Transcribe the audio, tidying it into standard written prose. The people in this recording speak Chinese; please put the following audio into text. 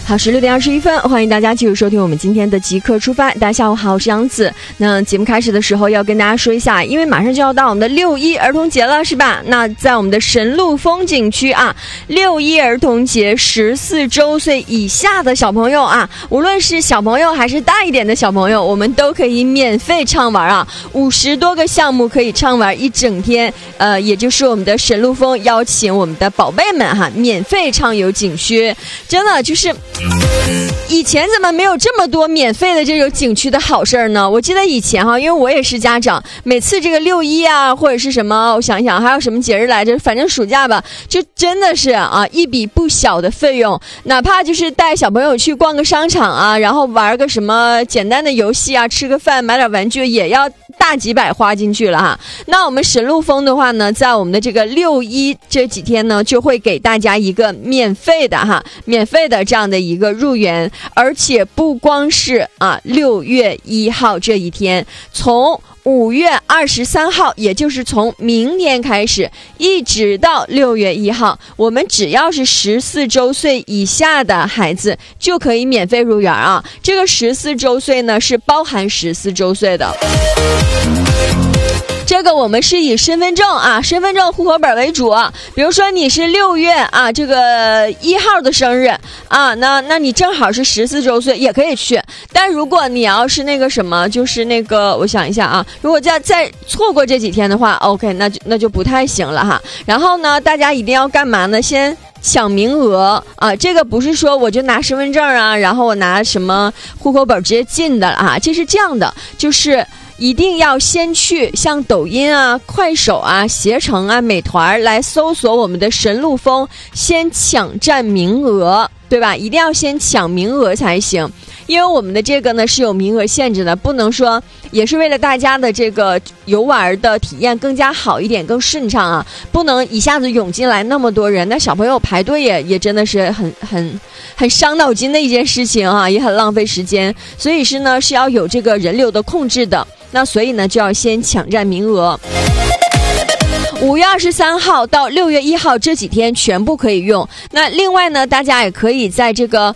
好，是6点21分，欢迎大家继续收听我们今天的即刻出发。大家下午好，我是杨子。那节目开始的时候要跟大家说一下，因为马上就要到我们的6·1儿童节了，是吧？那在我们的神鹿风景区啊，6·1儿童节14周岁以下的小朋友啊，无论是小朋友还是大一点的小朋友，我们都可以免费畅玩啊，50多个项目可以畅玩一整天。也就是我们的神鹿峰邀请我们的宝贝们哈，免费畅游景区。真的就是以前怎么没有这么多免费的这种景区的好事儿呢？我记得以前哈，因为我也是家长，每次这个6·1啊，或者是什么，我想想还有什么节日来着，反正暑假吧，就真的是啊一笔不小的费用，哪怕就是带小朋友去逛个商场啊，然后玩个什么简单的游戏啊，吃个饭，买点玩具，也要大几百花进去了哈。那我们神鹿峰的话呢，在我们的这个6·1这几天呢，就会给大家一个免费的这样的一个入园，而且不光是6月1号这一天，从5月23号，也就是从明天开始，一直到6月1号，我们只要是14周岁以下的孩子就可以免费入园啊。这个14周岁呢，是包含14周岁的。这个我们是以身份证户口本为主，比如说你是6月这个1号的生日啊，那你正好是14周岁也可以去。但如果你要是那个什么，就是那个我想一下啊，如果再错过这几天的话 OK， 那就不太行了哈。然后呢，大家一定要干嘛呢？先抢名额啊，这个不是说我就拿身份证啊，然后我拿什么户口本直接进的啊，这是这样的，就是一定要先去像抖音啊、快手啊、携程啊、美团来搜索我们的神鹿峰，先抢占名额，对吧？一定要先抢名额才行，因为我们的这个呢是有名额限制的，不能说，也是为了大家的这个游玩的体验更加好一点、更顺畅啊，不能一下子涌进来那么多人，那小朋友排队也真的是很伤脑筋的一件事情啊，也很浪费时间，所以是要有这个人流的控制的。那所以呢，就要先抢占名额。5月23号到6月1号这几天全部可以用。那另外呢，大家也可以在这个